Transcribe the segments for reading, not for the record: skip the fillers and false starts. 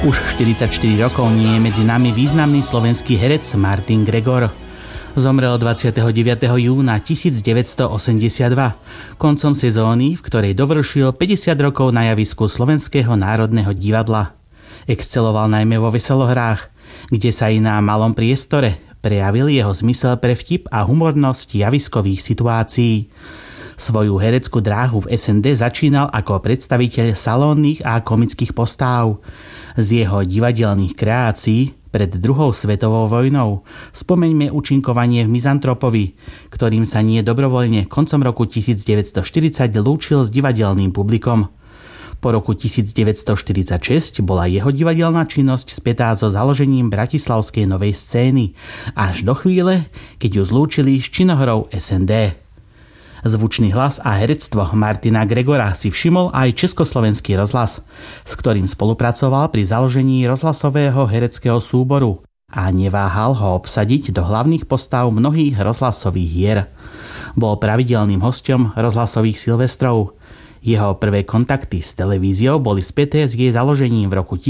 Už 44 rokov nie je medzi nami významný slovenský herec Martin Gregor. Zomrel 29. júna 1982, koncom sezóny, v ktorej dovršil 50 rokov na javisku Slovenského národného divadla. Exceloval najmä vo veselohrách, kde sa i na malom priestore prejavil jeho zmysel pre vtip a humornosť javiskových situácií. Svoju hereckú dráhu v SND začínal ako predstaviteľ salónnych a komických postáv. Z jeho divadelných kreácií pred druhou svetovou vojnou spomeňme účinkovanie v Mizantropovi, ktorým sa nie dobrovoľne koncom roku 1940 lúčil s divadelným publikom. Po roku 1946 bola jeho divadelná činnosť spätá so založením bratislavskej novej scény, až do chvíle, keď ju zlúčili s činohrou SND. Zvučný hlas a herectvo Martina Gregora si všimol aj Československý rozhlas, s ktorým spolupracoval pri založení rozhlasového hereckého súboru a neváhal ho obsadiť do hlavných postav mnohých rozhlasových hier. Bol pravidelným hosťom rozhlasových Silvestrov. Jeho prvé kontakty s televíziou boli späté s jej založením v roku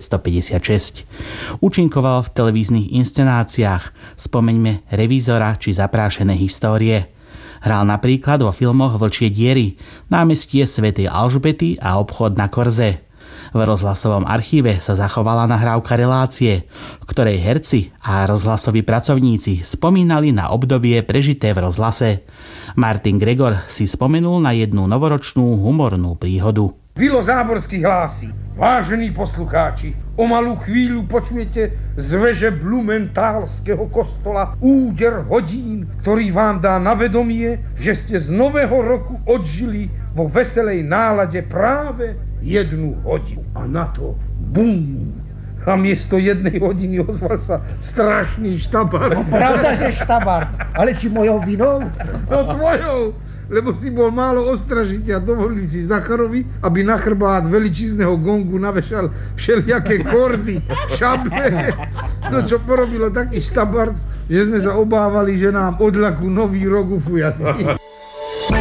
1956. Účinkoval v televíznych inscenáciách, spomeňme Revízora či Zaprášené histórie. Hral napríklad vo filmoch Vlčie diery, Námestie svätej Alžbety a Obchod na Korze. V rozhlasovom archíve sa zachovala nahrávka relácie, v ktorej herci a rozhlasoví pracovníci spomínali na obdobie prežité v rozhlase. Martin Gregor si spomenul na jednu novoročnú humornú príhodu. Vilo Záborský hlási: vážení poslucháči, o malú chvíľu počujete z veže Blumentálskeho kostola úder hodín, ktorý vám dá na vedomie, že ste z nového roku odžili vo veselej nálade práve 1 hodinu. A na to bum! A miesto 1 hodiny ozval sa strašný štabár. Pravda, že štabár, ale či mojou vinou? No tvojou! Lebo si bol málo ostražitý a dovolili si Zacharovi, aby na chrbát veličizného gongu navešal všelijaké kordy, šable. No čo porobilo taký štabarc, že sme sa obávali, že nám odľakú nový rok ufujazí.